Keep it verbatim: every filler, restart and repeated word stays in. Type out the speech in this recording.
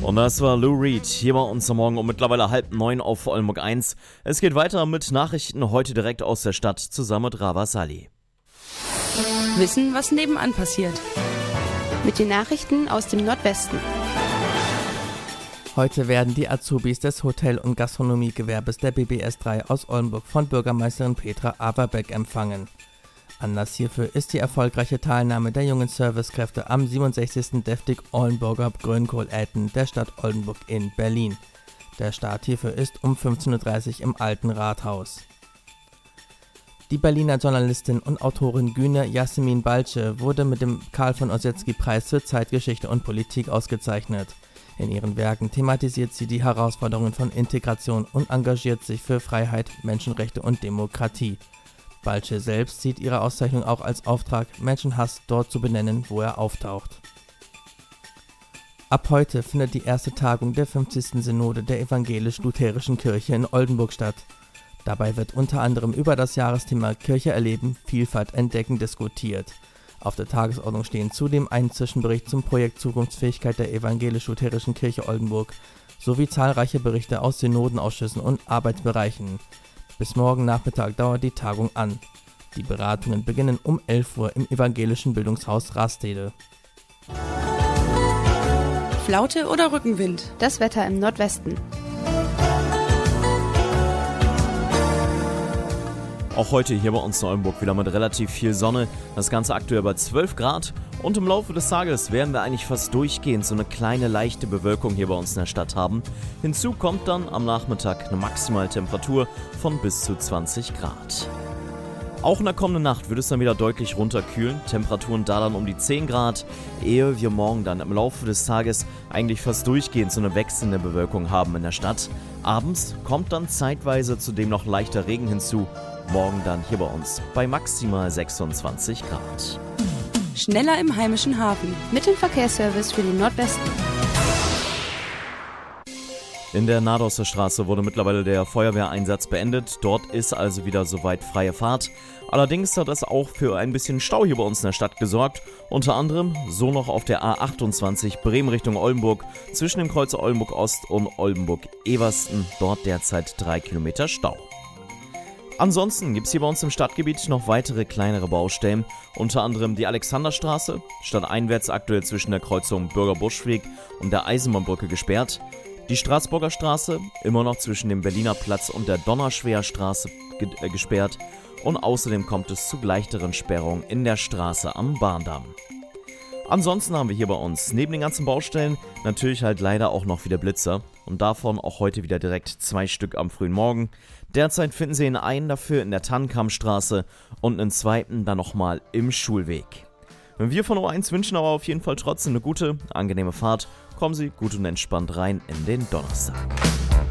Und das war Lou Reed hier bei uns am Morgen um mittlerweile halb neun auf Oldenburg eins. Es geht weiter mit Nachrichten heute direkt aus der Stadt zusammen mit Rava Sali. Wissen, was nebenan passiert. Mit den Nachrichten aus dem Nordwesten. Heute werden die Azubis des Hotel- und Gastronomiegewerbes der B B S drei aus Oldenburg von Bürgermeisterin Petra Averbeck empfangen. Anlass hierfür ist die erfolgreiche Teilnahme der jungen Servicekräfte am siebenundsechzigsten Deftig Oldenburger Grünkohl-Äten der Stadt Oldenburg in Berlin. Der Start hierfür ist um fünfzehn Uhr dreißig im Alten Rathaus. Die Berliner Journalistin und Autorin Güne Yasemin Balce wurde mit dem Karl von Ossietzky-Preis für Zeitgeschichte und Politik ausgezeichnet. In ihren Werken thematisiert sie die Herausforderungen von Integration und engagiert sich für Freiheit, Menschenrechte und Demokratie. Balce selbst sieht ihre Auszeichnung auch als Auftrag, Menschenhass dort zu benennen, wo er auftaucht. Ab heute findet die erste Tagung der fünfzigsten Synode der Evangelisch-Lutherischen Kirche in Oldenburg statt. Dabei wird unter anderem über das Jahresthema Kirche erleben, Vielfalt entdecken diskutiert. Auf der Tagesordnung stehen zudem ein Zwischenbericht zum Projekt Zukunftsfähigkeit der Evangelisch-Lutherischen Kirche Oldenburg sowie zahlreiche Berichte aus Synodenausschüssen und Arbeitsbereichen. Bis morgen Nachmittag dauert die Tagung an. Die Beratungen beginnen um elf Uhr im evangelischen Bildungshaus Rastede. Flaute oder Rückenwind? Das Wetter im Nordwesten. Auch heute hier bei uns in Oldenburg wieder mit relativ viel Sonne. Das Ganze aktuell bei zwölf Grad. Und im Laufe des Tages werden wir eigentlich fast durchgehend so eine kleine leichte Bewölkung hier bei uns in der Stadt haben. Hinzu kommt dann am Nachmittag eine Maximaltemperatur von bis zu zwanzig Grad. Auch in der kommenden Nacht wird es dann wieder deutlich runterkühlen. Temperaturen da dann um die zehn Grad, ehe wir morgen dann im Laufe des Tages eigentlich fast durchgehend so eine wechselnde Bewölkung haben in der Stadt. Abends kommt dann zeitweise zudem noch leichter Regen hinzu. Morgen dann hier bei uns bei maximal sechsundzwanzig Grad. Schneller im heimischen Hafen. Mit dem Verkehrsservice für den Nordwesten. In der Nadaußer Straße wurde mittlerweile der Feuerwehreinsatz beendet. Dort ist also wieder soweit freie Fahrt. Allerdings hat das auch für ein bisschen Stau hier bei uns in der Stadt gesorgt. Unter anderem so noch auf der A achtundzwanzig Bremen Richtung Oldenburg zwischen dem Kreuzer Oldenburg Ost und Oldenburg Eversten. Dort derzeit drei Kilometer Stau. Ansonsten gibt es hier bei uns im Stadtgebiet noch weitere kleinere Baustellen, unter anderem die Alexanderstraße, stadteinwärts aktuell zwischen der Kreuzung Bürger-Buschweg und der Eisenbahnbrücke gesperrt, die Straßburger Straße immer noch zwischen dem Berliner Platz und der Donnerschwer-Straße ge- äh, gesperrt und außerdem kommt es zu leichteren Sperrungen in der Straße am Bahndamm. Ansonsten haben wir hier bei uns neben den ganzen Baustellen natürlich halt leider auch noch wieder Blitzer und davon auch heute wieder direkt zwei Stück am frühen Morgen. Derzeit finden Sie einen dafür in der Tannenkammstraße und einen zweiten dann nochmal im Schulweg. Wir von O eins wünschen aber auf jeden Fall trotzdem eine gute, angenehme Fahrt. Kommen Sie gut und entspannt rein in den Donnerstag.